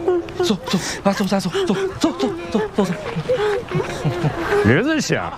走走啊，走咱走走走走走走走。 刘子祥，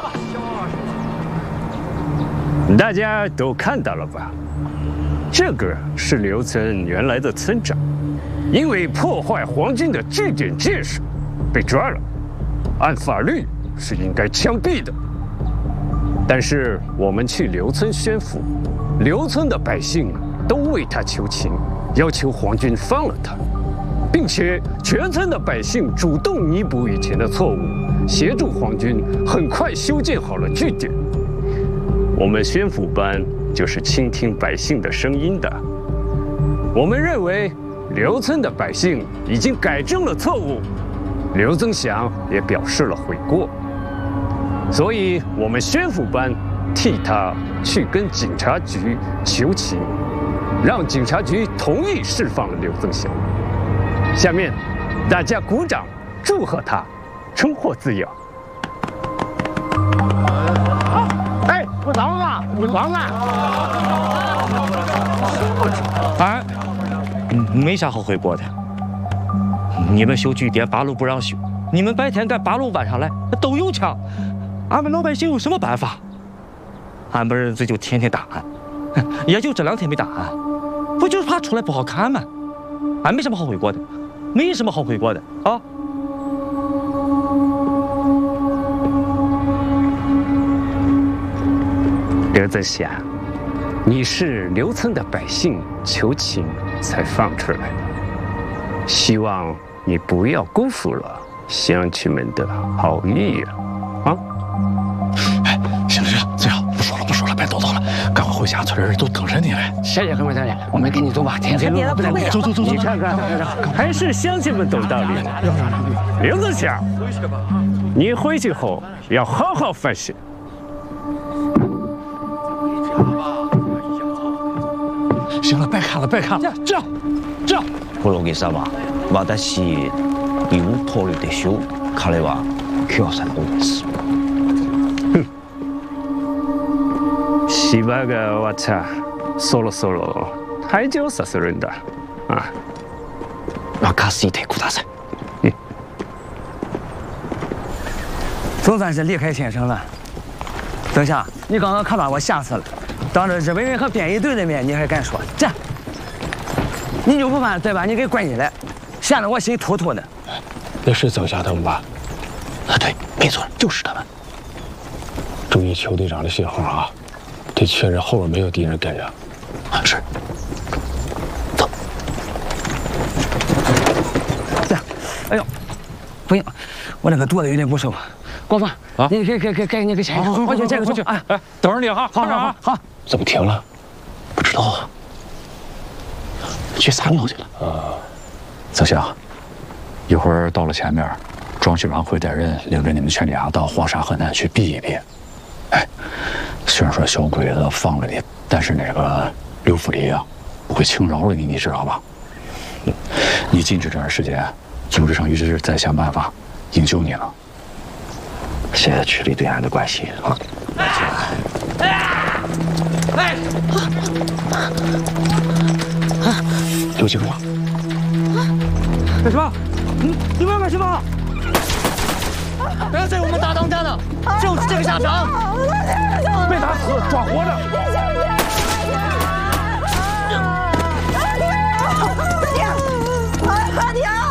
大家都看到了吧？这个是刘村原来的村长，因为破坏皇军的据点建设被抓了，按法律是应该枪毙的。但是我们去刘村宣抚，刘村的百姓都为他求情，要求皇军放了他，并且全村的百姓主动弥补以前的错误，协助皇军很快修建好了据点。我们宣抚班就是倾听百姓的声音的。我们认为刘村的百姓已经改正了错误，刘增祥也表示了悔过。所以，我们宣抚班替他去跟警察局求情，让警察局同意释放刘增祥。下面，大家鼓掌祝贺他重获自由。 哎，我嫂子，我嫂子， 哎，没啥好悔过的。你们修据点，八路不让修，你们白天干，八路晚上来，都有枪。俺们老百姓有什么办法？俺们儿子就天天打俺，也就这2天没打俺，不就是怕出来不好看吗？俺没什么好悔过的，没什么好悔过的啊！ 刘增祥，你是刘村的百姓求情才放出来的，希望你不要辜负了乡亲们的好意啊！ 哎，行了行了，最好不说了，别叨叨了，赶快回家，村里人都等着你嘞。 谢谢何梅大爷，我们跟你走吧，天黑了，不能走。 你看看，还是乡亲们懂道理。刘增祥，你回去后要好好反省。 行了，别看了，这。 프로기사마 와다시 이후 토리대쇼 카레와 교산 오스. 西巴个我操，solo太久杀死人的啊！ 我卡西太苦大赛。 总算是离开县城了。等下，你刚刚可把我吓死了。当着日本人和便衣队的面，你还敢说这？你就不怕再把你给关进来，吓得我心突突的。 那是曾夏他们吧？ 啊，对，没错，就是他们。 注意邱队长的信号啊，得确认后面没有敌人跟着。 啊，是。走。 这样，哎呦，不行，我那个肚子有点不舒服。国峰啊，你给你给下一个，我去这个去。哎， 等着你哈， 好。 怎么停了？ 不知道啊。去撒尿去了。 曾夏，一会儿到了前面，庄学长会带人领着你们全家到黄沙河南去避一避。哎，虽然说小鬼子放了你，但是那个刘副理啊，不会轻饶了你，你知道吧？你禁止这段时间，组织上一直在想办法营救你呢。 谢谢区里对俺的关心啊。 刘警长， 干什么？你们要干什么？不要对我们大当家的，就是这个下场。被打死，抓活的。 阿爹，阿爹，